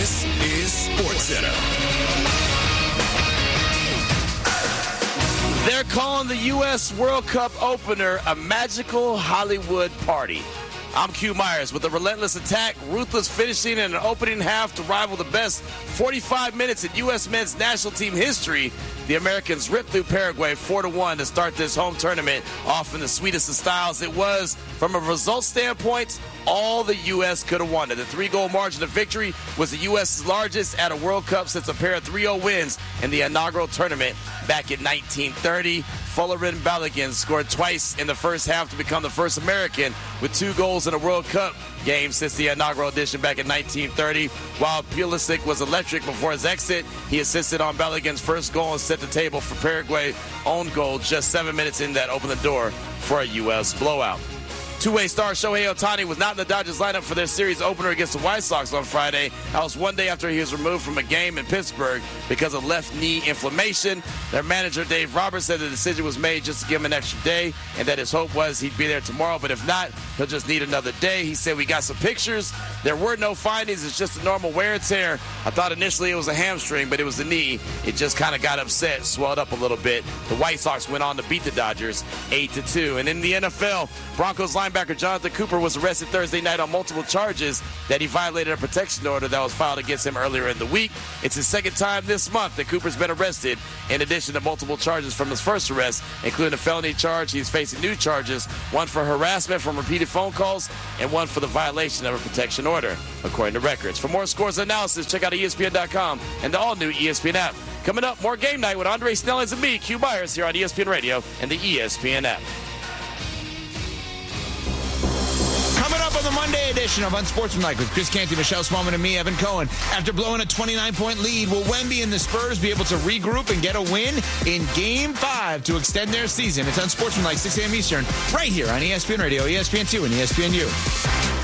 This is SportsCenter. They're calling the U.S. World Cup opener a magical Hollywood party. I'm Q Myers with a relentless attack, ruthless finishing, and an opening half to rival the best 45 minutes in U.S. men's national team history. The Americans ripped through Paraguay 4-1 to start this home tournament off in the sweetest of styles. It was, from a result standpoint, all the U.S. could have wanted. The 3-goal margin of victory was the U.S.'s largest at a World Cup since a pair of 3-0 wins in the inaugural tournament back in 1930. Fullerton Balogun scored twice in the first half to become the first American with 2 goals in a World Cup game since the inaugural edition back in 1930. While Pulisic was electric before his exit, he assisted on Balogun's first goal and set the table for Paraguay's own goal just 7 minutes in that opened the door for a U.S. blowout. Two-way star Shohei Ohtani was not in the Dodgers lineup for their series opener against the White Sox on Friday. That was one day after he was removed from a game in Pittsburgh because of left knee inflammation. Their manager, Dave Roberts, said the decision was made just to give him an extra day and that his hope was he'd be there tomorrow, but if not, he'll just need another day. He said, "We got some pictures. There were no findings. It's just a normal wear and tear. I thought initially it was a hamstring, but it was the knee. It just kind of got upset, swelled up a little bit." The White Sox went on to beat the Dodgers 8-2. And in the NFL, Broncos linebacker Jonathan Cooper was arrested Thursday night on multiple charges that he violated a protection order that was filed against him earlier in the week. It's his second time this month that Cooper's been arrested, in addition to multiple charges from his first arrest, including a felony charge. He's facing new charges, one for harassment from repeated phone calls and one for the violation of a protection order, according to records. For more scores and analysis, check out ESPN.com and the all-new ESPN app. Coming up, more Game Night with Andre Snellings and me, Q Myers, here on ESPN Radio and the ESPN app. Coming up on the Monday edition of Unsportsmanlike with Chris Canty, Michelle Smallman, and me, Evan Cohen. After blowing a 29-point lead, will Wemby and the Spurs be able to regroup and get a win in Game 5 to extend their season? It's Unsportsmanlike, 6 a.m. Eastern, right here on ESPN Radio, ESPN2, and ESPNU.